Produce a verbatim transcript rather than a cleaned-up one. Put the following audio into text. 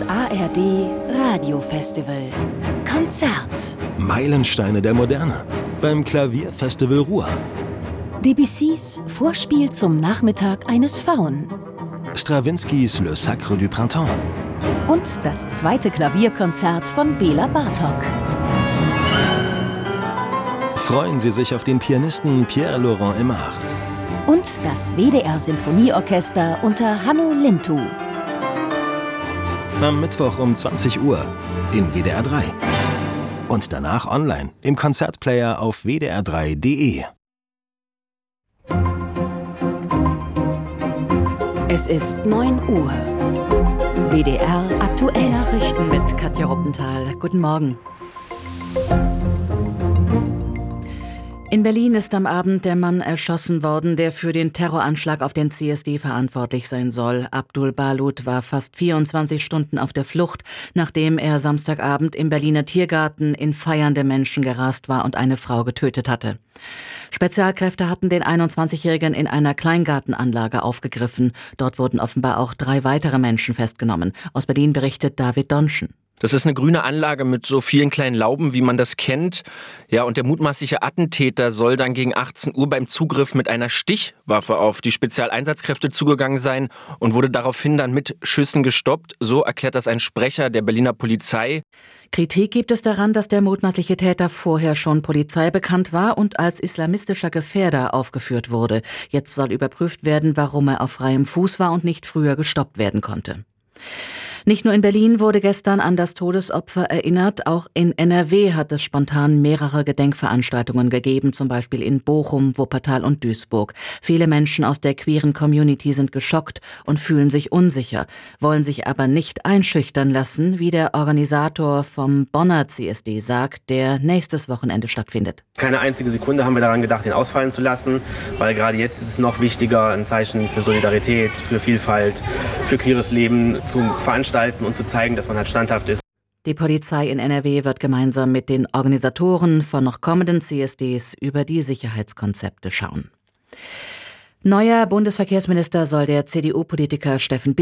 Das A R D Radiofestival Konzert. Meilensteine der Moderne beim Klavierfestival Ruhr. Debussys Vorspiel zum Nachmittag eines Faun. Strawinskys Le Sacre du Printemps. Und das zweite Klavierkonzert von Bela Bartok. Freuen Sie sich auf den Pianisten Pierre-Laurent Aimard. Und das W D R-Sinfonieorchester unter Hanno Lintu. Am Mittwoch um zwanzig Uhr in W D R drei. Und danach online im Konzertplayer auf w d r drei punkt d e. Es ist neun Uhr. W D R aktuell. Nachrichten mit Katja Ruppenthal. Guten Morgen. In Berlin ist am Abend der Mann erschossen worden, der für den Terroranschlag auf den C S D verantwortlich sein soll. Abdul Balut war fast vierundzwanzig Stunden auf der Flucht, nachdem er Samstagabend im Berliner Tiergarten in feiernde Menschen gerast war und eine Frau getötet hatte. Spezialkräfte hatten den einundzwanzigjährigen in einer Kleingartenanlage aufgegriffen. Dort wurden offenbar auch drei weitere Menschen festgenommen. Aus Berlin berichtet David Donschen. Das ist eine grüne Anlage mit so vielen kleinen Lauben, wie man das kennt. Ja, und der mutmaßliche Attentäter soll dann gegen achtzehn Uhr beim Zugriff mit einer Stichwaffe auf die Spezialeinsatzkräfte zugegangen sein und wurde daraufhin dann mit Schüssen gestoppt. So erklärt das ein Sprecher der Berliner Polizei. Kritik gibt es daran, dass der mutmaßliche Täter vorher schon Polizei bekannt war und als islamistischer Gefährder aufgeführt wurde. Jetzt soll überprüft werden, warum er auf freiem Fuß war und nicht früher gestoppt werden konnte. Nicht nur in Berlin wurde gestern an das Todesopfer erinnert, auch in N R W hat es spontan mehrere Gedenkveranstaltungen gegeben, zum Beispiel in Bochum, Wuppertal und Duisburg. Viele Menschen aus der queeren Community sind geschockt und fühlen sich unsicher, wollen sich aber nicht einschüchtern lassen, wie der Organisator vom Bonner C S D sagt, der nächstes Wochenende stattfindet. Keine einzige Sekunde haben wir daran gedacht, ihn ausfallen zu lassen, weil gerade jetzt ist es noch wichtiger, ein Zeichen für Solidarität, für Vielfalt, für queeres Leben zu veranstalten und zu zeigen, dass man halt standhaft ist. Die Polizei in N R W wird gemeinsam mit den Organisatoren von noch kommenden C S Ds über die Sicherheitskonzepte schauen. Neuer Bundesverkehrsminister soll der C D U-Politiker Steffen